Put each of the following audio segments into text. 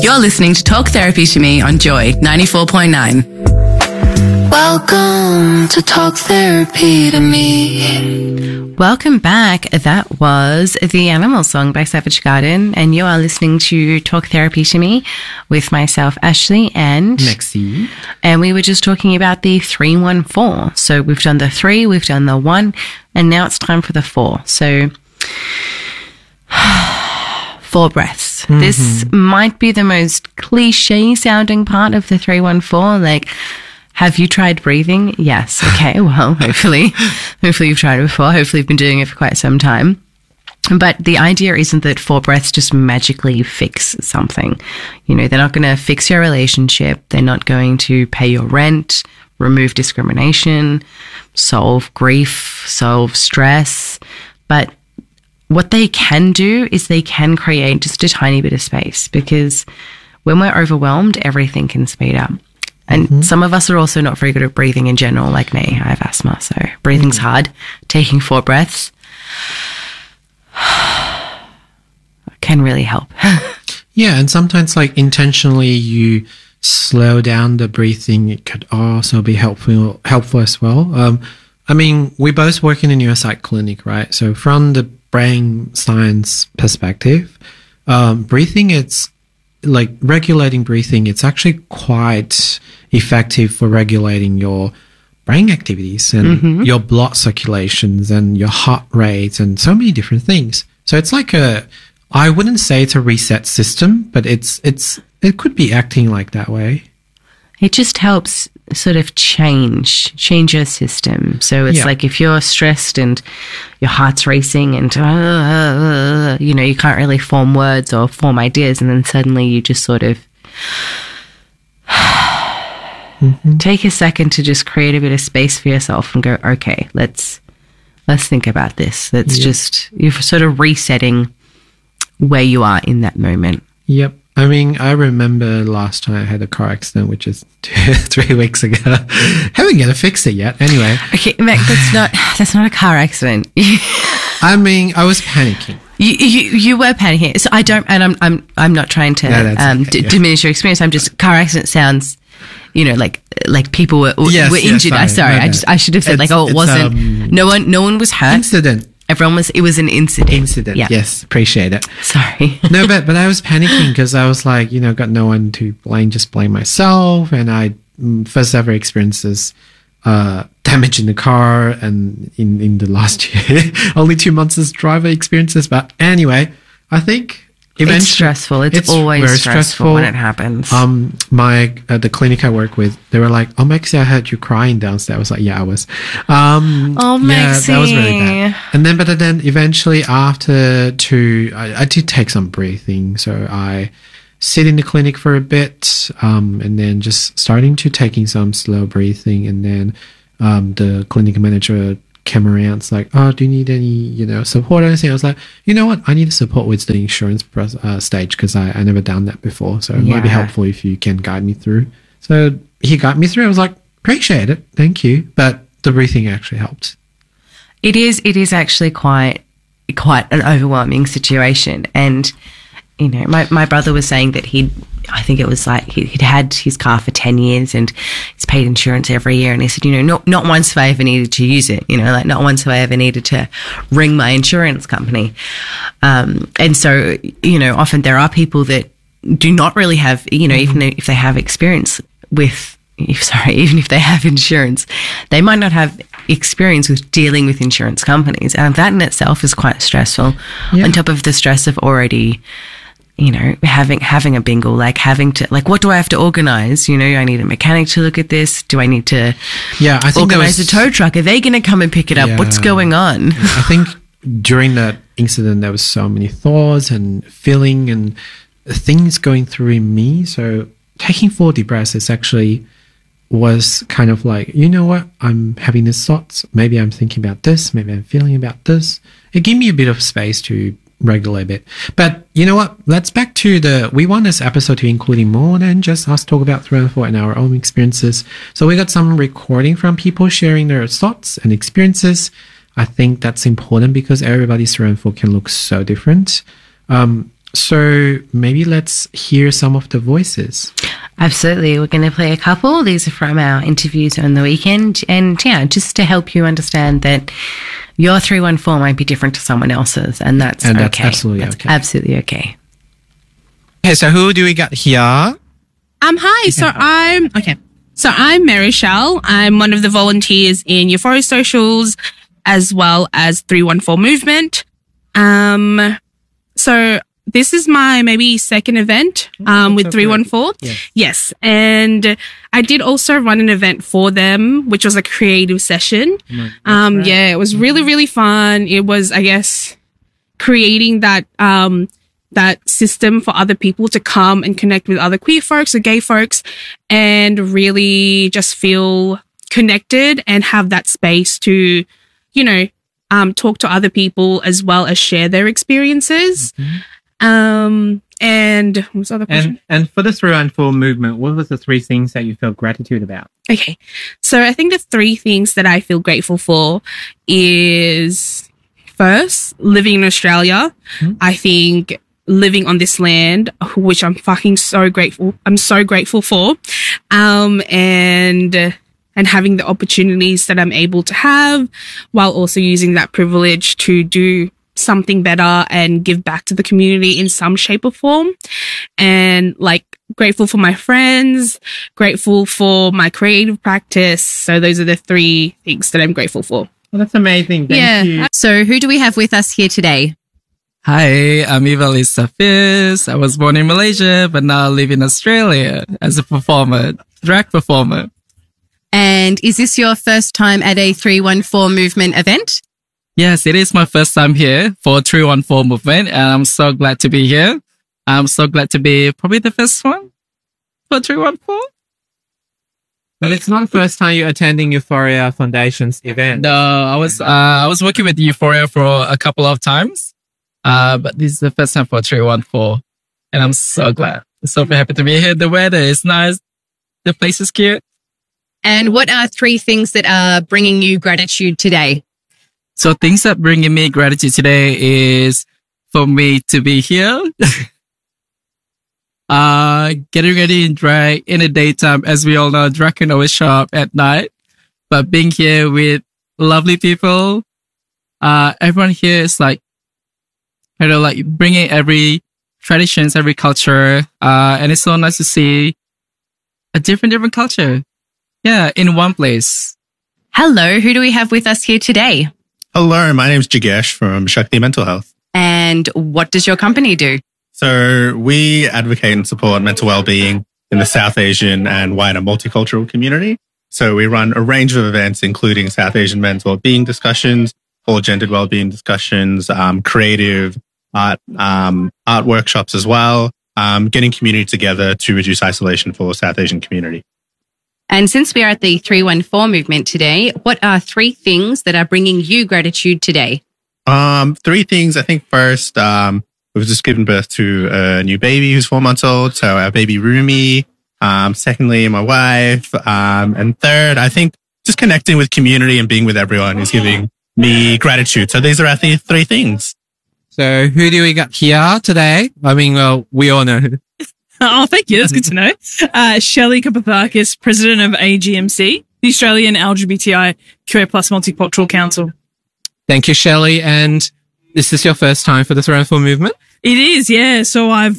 You're listening to Talk Therapy to Me on Joy 94.9. Welcome to Talk Therapy to Me. Welcome back. That was The Animal Song by Savage Garden, and you are listening to Talk Therapy to Me with myself, Ashley, and Maxie. And we were just talking about the 3-1-4. So we've done the 3, we've done the 1, and now it's time for the 4. So 4 breaths. Mm-hmm. This might be the most cliche sounding part of the 3-1-4. Like, have you tried breathing? Yes. Okay. Well, hopefully you've tried it before. Hopefully you've been doing it for quite some time. But the idea isn't that 4 breaths just magically fix something. You know, they're not going to fix your relationship. They're not going to pay your rent, remove discrimination, solve grief, solve stress. But what they can do is they can create just a tiny bit of space, because when we're overwhelmed, everything can speed up. And some of us are also not very good at breathing in general, like me. I have asthma, so breathing's hard. Taking 4 breaths can really help. Yeah, and sometimes, like, intentionally you slow down the breathing. It could also be helpful as well. I mean, we both work in a neuropsych clinic, right? So from the brain science perspective, breathing, it's like regulating breathing. It's actually quite effective for regulating your brain activities and your blood circulations and your heart rate and so many different things. So it's like I wouldn't say it's a reset system, but it could be acting like that way. It just helps sort of change your system. So it's like if you're stressed and your heart's racing and, you know, you can't really form words or form ideas, and then suddenly you just sort of take a second to just create a bit of space for yourself and go, okay, let's think about this. Let's just, you're sort of resetting where you are in that moment. Yep. I mean, I remember last time I had a car accident, which is 3 weeks ago. Haven't got to fix it yet. Anyway. Okay, Mac, that's not a car accident. I mean, I was panicking. You were panicking. So I don't, and I'm not trying to diminish your experience. I'm just, car accident sounds, you know, like people were injured. Sorry. I should have said it wasn't. No one was hurt. Incident. It was an incident. Yeah. Yes, appreciate it. Sorry. No, but I was panicking because I was like, you know, got no one to blame, just blame myself. And I first ever experiences damage in the car, and in the last year, only 2 months as driver experiences. But anyway, I think eventually it's stressful. It's always stressful when it happens. The clinic I work with, they were like, "Oh, Maxie, I heard you crying downstairs." I was like, "Yeah, I was." Maxie. Yeah, that was really bad. And then eventually after I did take some breathing, so I sit in the clinic for a bit, and then just starting to taking some slow breathing, and then the clinic manager came around. It's like, "Oh, do you need any, you know, support or anything?" I was like, "You know what? I need support with the insurance stage, because I never done that before. So it might be helpful if you can guide me through." So he guided me through. I was like, "Appreciate it. Thank you." But the breathing actually helped. It is actually quite an overwhelming situation. And, you know, my brother was saying that I think it was like he'd had his car for 10 years and he's paid insurance every year. And he said, you know, not once have I ever needed to use it, you know, like not once have I ever needed to ring my insurance company. And so, you know, often there are people that do not really have, you know, even if they have experience with, even if they have insurance, they might not have experience with dealing with insurance companies. And that in itself is quite stressful, on top of the stress of already, you know, having a bingle, like having to, like, what do I have to organize? You know, I need a mechanic to look at this. Do I need to I think organize a tow truck? Are they going to come and pick it up? What's going on? I think during that incident, there was so many thoughts and feeling and things going through in me. So taking 4 deep breaths was kind of like, you know what, I'm having these thoughts. Maybe I'm thinking about this. Maybe I'm feeling about this. It gave me a bit of space to regulate a bit. But you know what? Let's back to we want this episode to include more than just us talk about 3-1-4 and our own experiences. So we got some recording from people sharing their thoughts and experiences. I think that's important because everybody's 3-1-4 can look so different. So maybe let's hear some of the voices. Absolutely. We're going to play a couple. These are from our interviews on the weekend. And yeah, just to help you understand that your 314 might be different to someone else's. And that's okay. That's absolutely okay. Absolutely okay. Okay, so who do we got here? Hi. So I'm Mary Shell. I'm one of the volunteers in Euphoria Socials as well as 314 Movement. So this is my maybe second event with 314. Yes. And I did also run an event for them, which was a creative session. Yeah, it was really, really fun. It was, I guess, creating that that system for other people to come and connect with other queer folks or gay folks and really just feel connected and have that space to, you know, talk to other people as well as share their experiences. And what was the other question? And for the 314 movement, what was the three things that you felt gratitude about? Okay. So I think the three things that I feel grateful for is first, living in Australia. I think living on this land, which I'm fucking so grateful. I'm so grateful for. And having the opportunities that I'm able to have while also using that privilege to do something better and give back to the community in some shape or form. And like grateful for my friends, grateful for my creative practice. So those are the three things that I'm grateful for. Well, that's amazing. Thank you. So who do we have with us here today? Hi, I'm Ivali Safis. I was born in Malaysia, but now I live in Australia as a performer, drag performer. And is this your first time at a 314 movement event? Yes, it is my first time here for 314 movement, and I'm so glad to be here. I'm so glad to be probably the first one for 314. But it's not the first time you're attending Euphoria Foundation's event. No, I was working with Euphoria for a couple of times, but this is the first time for 314, and I'm so glad. So happy to be here. The weather is nice. The place is cute. And what are three things that are bringing you gratitude today? So things that bringing me gratitude today is for me to be here, getting ready in drag in the daytime. As we all know, drag can always show up at night, but being here with lovely people, everyone here is like, you know, like bringing every traditions, every culture, and it's so nice to see a different culture. Yeah, in one place. Hello, who do we have with us here today? Hello, my name is Jigesh from Shakti Mental Health. And what does your company do? So we advocate and support mental well-being in the South Asian and wider multicultural community. So we run a range of events, including South Asian men's well-being discussions, all gendered well-being discussions, creative art workshops as well, getting community together to reduce isolation for South Asian community. And since we are at the 314 movement today, what are three things that are bringing you gratitude today? Three things. I think first, we've just given birth to a new baby who's 4 months old. So our baby Rumi. Secondly, my wife. And third, I think just connecting with community and being with everyone is giving me gratitude. So these are our three things. So who do we got here today? I mean, well, we all know who. Oh, thank you. That's good to know. Shelley Kapathakis, President of AGMC, the Australian LGBTIQA+ Multicultural Council. Thank you, Shelley. And this is your first time for the 314 movement? It is, yeah. So at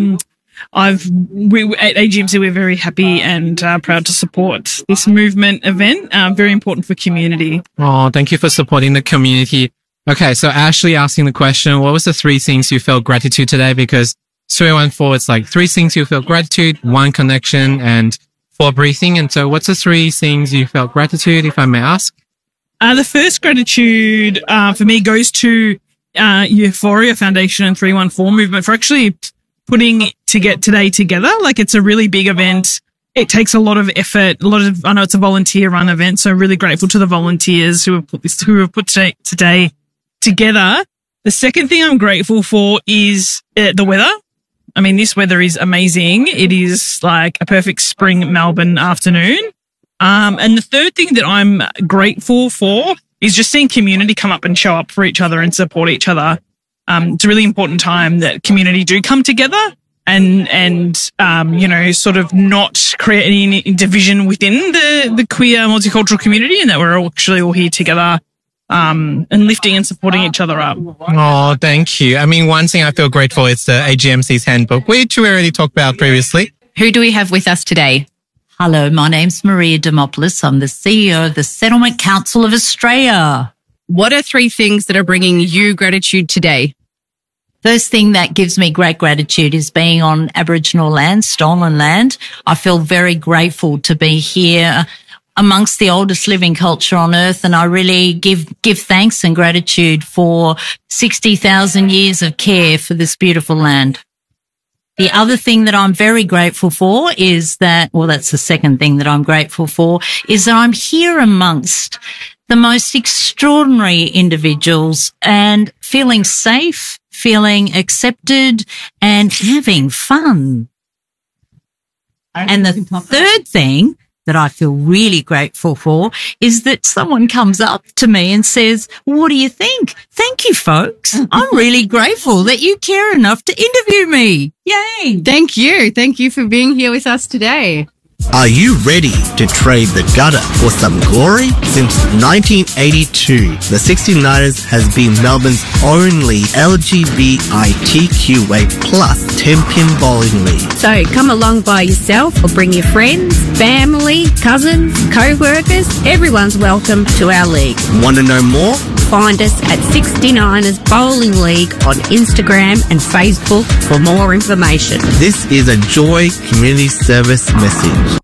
AGMC, we're very happy and proud to support this movement event. Very important for community. Oh, thank you for supporting the community. Okay, so Ashley asking the question, what was the three things you felt gratitude today? Because 314, it's like three things you feel gratitude, one connection, and 4 breathing. And so what's the three things you felt gratitude, if I may ask? The first gratitude for me goes to Euphoria Foundation and 314 movement for actually putting today together. Like, it's a really big event. It takes a lot of effort. I know it's a volunteer run event, so really grateful to the volunteers who have put today together. The second thing I'm grateful for is the weather. I mean, this weather is amazing. It is like a perfect spring Melbourne afternoon. And the third thing that I'm grateful for is just seeing community come up and show up for each other and support each other. it's a really important time that community do come together and sort of not create any division within the queer multicultural community, and that we're actually all here together and lifting and supporting each other up. Oh, thank you. I mean, one thing I feel grateful is the AGMC's handbook, which we already talked about previously. Who do we have with us today? Hello, my name's Maria Demopoulos. I'm the CEO of the Settlement Council of Australia. What are 3 things that are bringing you gratitude today? First thing that gives me great gratitude is being on Aboriginal land, stolen land. I feel very grateful to be here amongst the oldest living culture on earth, and I really give thanks and gratitude for 60,000 years of care for this beautiful land. The other thing that I'm very grateful for is that's the second thing that I'm grateful for, is that I'm here amongst the most extraordinary individuals and feeling safe, feeling accepted, and having fun. And the third thing that I feel really grateful for is that someone comes up to me and says, "What do you think?" Thank you, folks. I'm really grateful that you care enough to interview me. Yay. Thank you. Thank you for being here with us today. Are you ready to trade the gutter for some glory? Since 1982, the 69ers has been Melbourne's only LGBTQA+ 10-pin bowling league. So come along by yourself or bring your friends, family, cousins, co-workers. Everyone's welcome to our league. Want to know more? Find us at 69ers Bowling League on Instagram and Facebook for more information. This is a Joy Community Service message.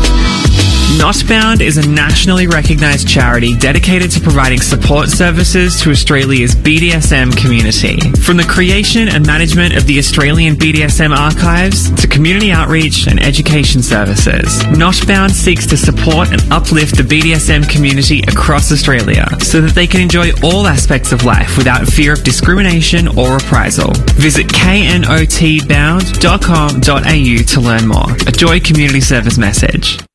Notbound is a nationally recognised charity dedicated to providing support services to Australia's BDSM community. From the creation and management of the Australian BDSM archives to community outreach and education services, Notbound seeks to support and uplift the BDSM community across Australia so that they can enjoy all aspects of life without fear of discrimination or reprisal. Visit knotbound.com.au to learn more. A Joy Community Service message.